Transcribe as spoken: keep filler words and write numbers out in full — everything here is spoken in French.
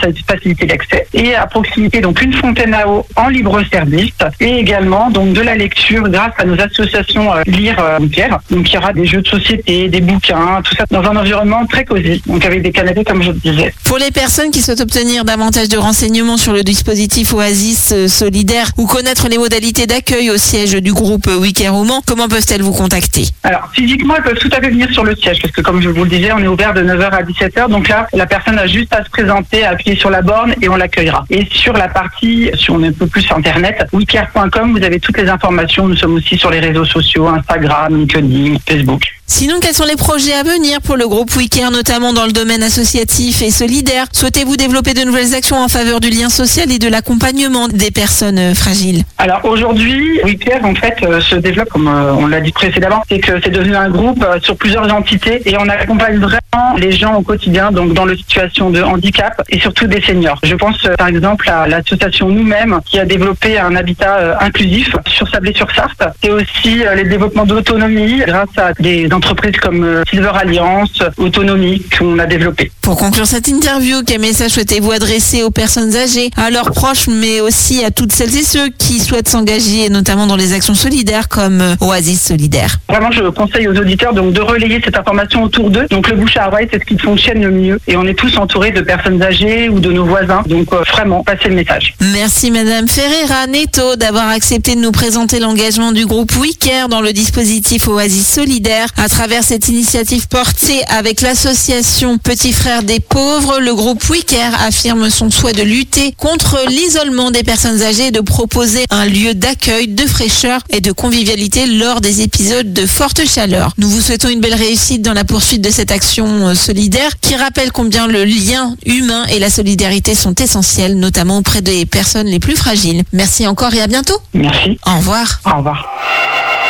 faciliter l'accès. Et à proximité, donc une fontaine à eau en libre service et également donc de la lecture grâce à nos associations euh, Lire euh, Pierre. Donc il y aura des jeux de société, des bouquins, tout ça dans un environnement très cosy, donc avec des canapés comme je le disais. Pour les personnes qui souhaitent obtenir davantage de renseignements sur le dispositif Oasis Solidaire ou connaître les modalités d'accueil au siège du groupe WeCare au Mans, comment peuvent-elles vous contacter? Alors physiquement, elles peuvent tout à fait venir sur le siège parce que comme je vous le disais, on est ouvert de neuf heures à dix-sept heures. Donc là, la personne a juste à se présenter, à appuyer sur la borne et on l'accueillera. Et sur la partie, si on est un peu plus internet, wecare point com, vous avez toutes les informations. Nous sommes aussi sur les réseaux sociaux, Instagram, LinkedIn, Facebook. Sinon, quels sont les projets à venir pour le groupe WeCare, notamment dans le domaine associatif et solidaire? Souhaitez-vous développer de nouvelles actions en faveur du lien social et de l'accompagnement des personnes fragiles? Alors aujourd'hui, WeCare en fait euh, se développe, comme euh, on l'a dit précédemment, c'est que c'est devenu un groupe euh, sur plusieurs entités et on accompagne vraiment les gens au quotidien, donc dans les situations de handicap et surtout des seniors. Je pense euh, par exemple à l'association Nous-mêmes qui a développé un habitat euh, inclusif sur Sablé-sur-Sarthe et aussi euh, les développements d'autonomie grâce à des entreprises comme euh, Silver Alliance, Autonomie qu'on a développé. Pour conclure cette interview, quel message souhaitez-vous adresser aux personnes âgées, à leurs proches, mais aussi à toutes celles et ceux qui souhaitent s'engager, notamment dans les actions solidaires comme euh, Oasis Solidaire? Vraiment, je conseille aux auditeurs donc de relayer cette information autour d'eux. Donc le bouche à oreille, c'est ce qui fonctionne le mieux. Et on est tous entourés de personnes âgées ou de nos voisins. Donc euh, vraiment, passez le message. Merci Madame Ferreira Neto d'avoir accepté de nous présenter l'engagement du groupe WeCare dans le dispositif Oasis Solidaire. À travers cette initiative portée avec l'association Petits Frères des Pauvres, le groupe WeCare affirme son souhait de lutter contre l'isolement des personnes âgées et de proposer un lieu d'accueil, de fraîcheur et de convivialité lors des épisodes de forte chaleur. Nous vous souhaitons une belle réussite dans la poursuite de cette action solidaire qui rappelle combien le lien humain et la solidarité sont essentiels, notamment auprès des personnes les plus fragiles. Merci encore et à bientôt. Merci. Au revoir. Au revoir.